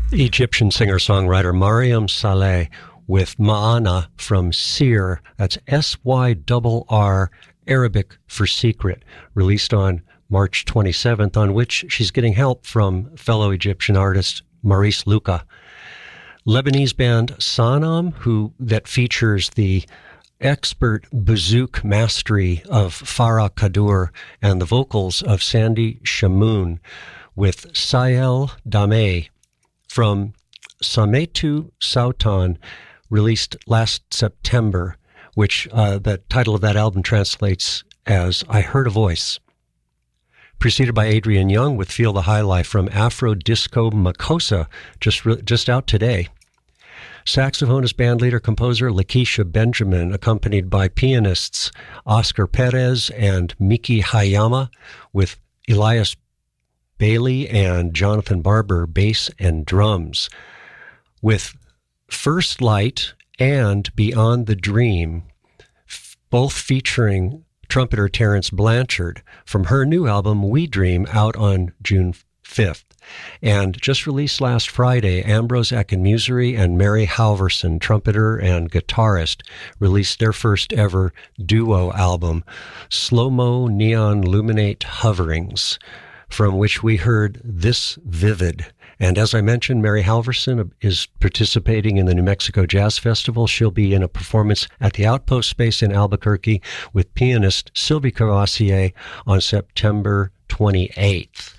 Egyptian singer-songwriter Mariam Saleh with Ma'ana from Seer, that's S-Y-R-R, Arabic for secret, released on March 27th, on which she's getting help from fellow Egyptian artist Maurice Luca. Lebanese band Sanam, that features the expert bouzouki mastery of Farah Kadour and the vocals of Sandy Shamoun, with Sayel Dameh from Sametu Sautan, released last September, which the title of that album translates as I Heard a Voice. Preceded by Adrian Young with Feel the High Life from Afro Disco Makossa, just out today. Saxophonist, bandleader, composer Lakeisha Benjamin, accompanied by pianists Oscar Perez and Miki Hayama, with Elias Bailey and Jonathan Barber, bass and drums. With First Light and Beyond the Dream, both featuring trumpeter Terence Blanchard from her new album We Dream, out on June 5th. And just released last Friday, Ambrose Akinmusire and Mary Halverson, trumpeter and guitarist, released their first ever duo album, Slow-Mo Neon Luminate Hoverings, from which we heard This Vivid. And as I mentioned, Mary Halverson is participating in the New Mexico Jazz Festival. She'll be in a performance at the Outpost Space in Albuquerque with pianist Sylvie Courvoisier on September 28th.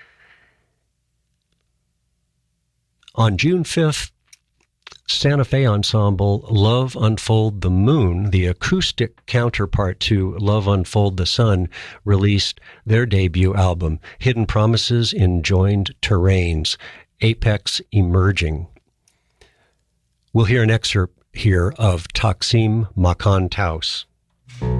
On June 5th, Santa Fe ensemble Love Unfold the Moon, the acoustic counterpart to Love Unfold the Sun, released their debut album, Hidden Promises in Joined Terrains, Apex Emerging. We'll hear an excerpt here of Taksim Makan Taus.